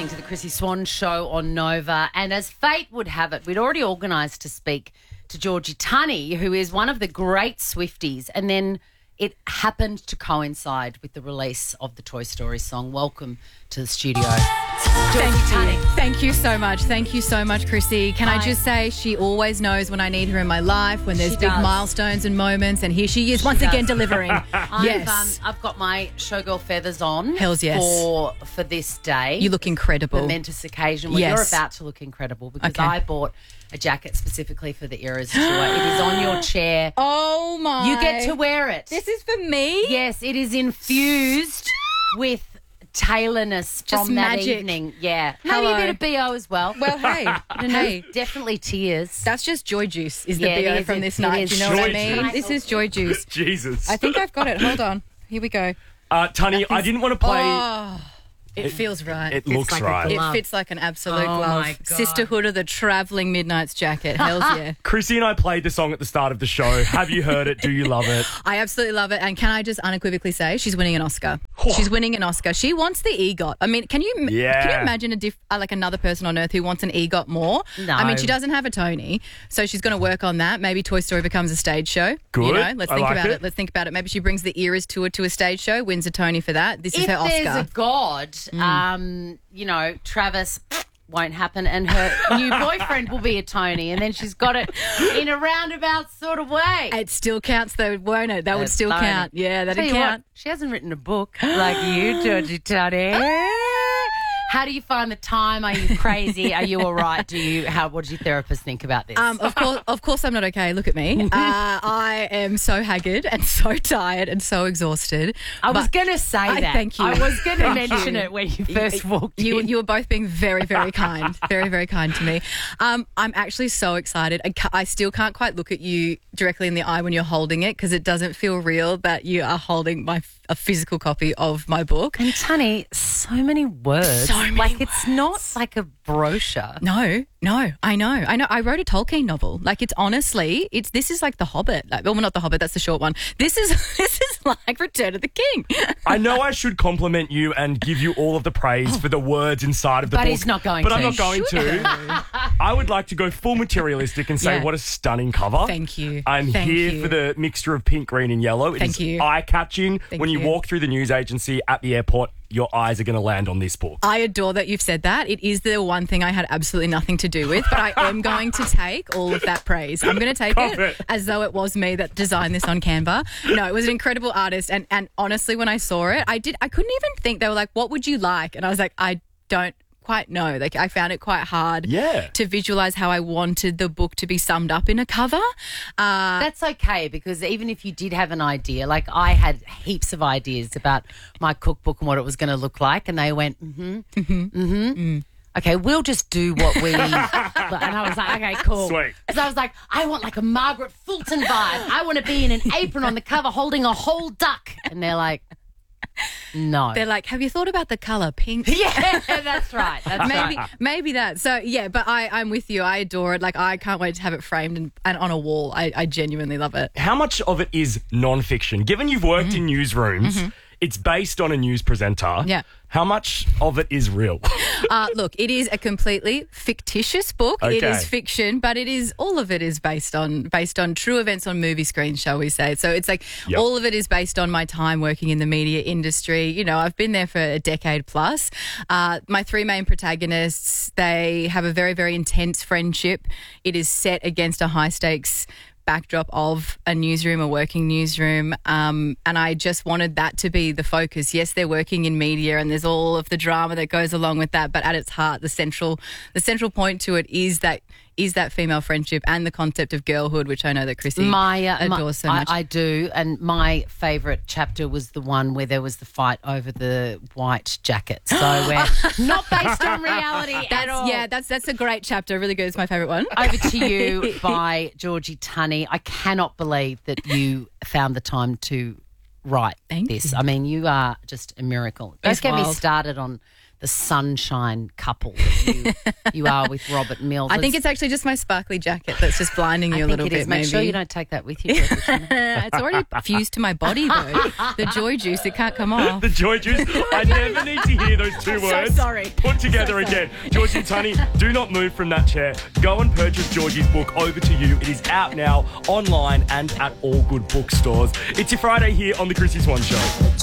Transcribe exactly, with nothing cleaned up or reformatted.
listening to the Chrissy Swan Show on Nova. And as fate would have it, we'd already organised to speak to Georgie Tunney, who is one of the great Swifties. And then it happened to coincide with the release of the Toy Story song. Welcome to the studio, Georgie Tunney. Thank you so much. Thank you so much, Chrissy. Can Hi. I just say she always knows when I need her in my life, when there's She big does. milestones and moments, and here she is once does. again delivering. I've, yes. um, I've got my showgirl feathers on. Hells yes. For, for this day. You look incredible. Momentous occasion. Well, Yes. you're about to look incredible because Okay. I bought a jacket specifically for the Eras tour. It is on your chair. Oh, my. You get to wear it. This is for me? Yes, it is infused with tailorness Just from that magic. evening. Yeah. Maybe Hello. a bit of B O as well. Well, hey. hey. Definitely tears. That's just joy juice is the Yeah, it B O is. from It- this it night. is. Do you know what I Joy mean? juice. This is joy juice. Jesus. I think I've got it. Hold on. Here we go. Uh, Tunny, I didn't want to play. Oh, it, feels right. it looks like a right. It glove. fits like an absolute Oh, glove. my God. Sisterhood of the Travelling Midnight's jacket. Hells yeah. Chrissy and I played the song at the start of the show. Have you heard it? Do you love it? I absolutely love it. And can I just unequivocally say she's winning an Oscar? She's winning an Oscar. She wants the EGOT. I mean, can you Yeah. can you imagine a diff, uh, like another person on earth who wants an EGOT more? No. I mean, she doesn't have a Tony, so she's going to work on that. Maybe Toy Story becomes a stage show. You Good. know, let's I think like about it. it. Let's think about it. Maybe she brings the Eras tour to a stage show, wins a Tony for that. This is if her Oscar. there's a God, Mm. um, you know, Travis won't happen and her new boyfriend will be a Tony and then she's got it in a roundabout sort of way. It still counts though, won't it? That would That's still fine. count. Yeah, Tell that'd you what, count. she hasn't written a book like you, Georgie Tunney. How do you find the time? Are you crazy? Are you all right? Do you? How? What does your therapist think about this? Um, of course, of course, I'm not okay. Look at me. Uh, I am so haggard and so tired and so exhausted. I was But going to say I- that. thank you. I was going to Thank mention you. it when you first walked You, in. you were both being very, very kind, very, very kind to me. Um, I'm actually so excited. I, ca- I still can't quite look at you directly in the eye when you're holding it because it doesn't feel real that you are holding my a physical copy of my book. And Tunny, so many words. So many like it's not like a brochure. No, no, I know, I know. I wrote a Tolkien novel. Like it's honestly, it's this is like The Hobbit. Like, well, not The Hobbit. That's the short one. This is this is like Return of the King. I know I should compliment you and give you all of the praise for the words inside of the But book. he's not going But to. I'm not going to. I would like to go full materialistic and say Yeah. what a stunning cover. Thank you. I'm Thank here you. for the mixture of pink, green and yellow. It Thank is you. eye-catching. Thank When you, you. walk through the news agency at the airport, your eyes are going to land on this book. I adore that you've said that. It is the one thing I had absolutely nothing to do with, but I am going to take all of that praise. I'm going to take Stop it, it. as though it was me that designed this on Canva. No, it was an incredible artist, and and honestly, when I saw it, I did. I couldn't even think. They were like, "What would you like?" And I was like, "I don't quite know." Like, I found it quite hard Yeah. to visualize how I wanted the book to be summed up in a cover. Uh, That's okay because even if you did have an idea, like I had heaps of ideas about my cookbook and what it was going to look like, and they went, mm-hmm, mm-hmm, mm-hmm. Okay, we'll just do what we... And I was like, okay, cool. Sweet. So I was like, I want like a Margaret Fulton vibe. I want to be in an apron on the cover holding a whole duck. And they're like, no. they're like, "Have you thought about the color pink?" yeah, that's right. That's maybe right. maybe that. So yeah, but I, I'm with you. I adore it. Like I can't wait to have it framed and, and on a wall. I, I genuinely love it. How much of it is non-fiction? Given you've worked in newsrooms, it's based on a news presenter. Yeah. How much of it is real? Uh, look, it is a completely fictitious book. It Okay. is fiction, but it is all of it is based on based on true events on movie screens, shall we say? So it's like Yep. all of it is based on my time working in the media industry. You know, I've been there for a decade plus. Uh, my three main protagonists, they have a very very intense friendship. It is set against a high stakes backdrop of a newsroom, a working newsroom, um, and I just wanted that to be the focus. Yes, they're working in media, and there's all of the drama that goes along with that. But at its heart, the central, the central point to it is that is that female friendship and the concept of girlhood, which I know that Chrissy My, uh, adores my- so much. I, I do, and my favourite chapter was the one where there was the fight over the white jacket. So we're not based on reality at that's, all. yeah, that's that's a great chapter. Really good. It's my favourite one. Over to you by Georgie Tunney. I cannot believe that you found the time to write Thank this. you. I mean, you are just a miracle. Don't It's get me wild. started on the sunshine couple that you, you are with Robert Mills. I think it's actually just my sparkly jacket that's just blinding you I a think little it bit. is. Make maybe. sure you don't take that with you. Georgie. It's already fused to my body though. The joy juice, it can't come off. The joy juice. I never need to hear those two So words sorry. put together again. Georgie and Tunny, do not move from that chair. Go and purchase Georgie's book Over to You. It is out now online and at all good bookstores. It's your Friday here on the Chrissy Swan Show.